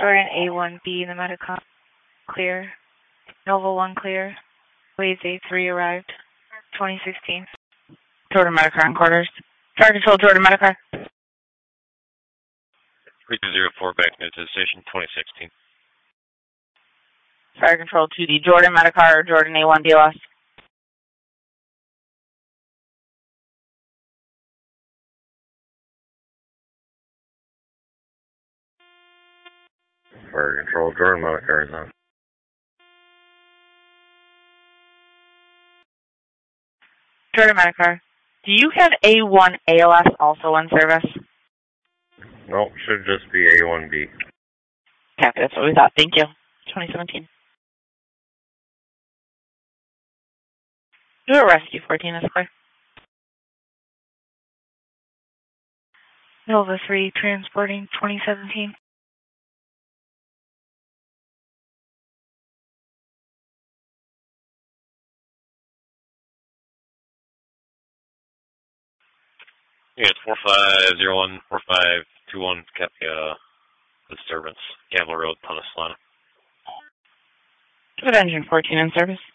Jordan A1B, the Metacom clear. Nova 1 clear. Waves A3 arrived. 2016. Jordan Metacar in quarters. Fire control, Jordan Metacar. 3204 back into the station, 2016. Fire control 2D, Jordan Metacar, Jordan A1 BLS. Fire control, Jordan Metacar is on. Jordan Metacar, do you have A1 ALS also in service? Nope, should just be A1B. Copy, that's what we thought. Thank you. 2017. Do a rescue 14 is clear. Nova 3 transporting 2017. Yeah, it's 4501, 4521, copy, disturbance, Gamble Road, Ponce Solana. Good engine 14 in service.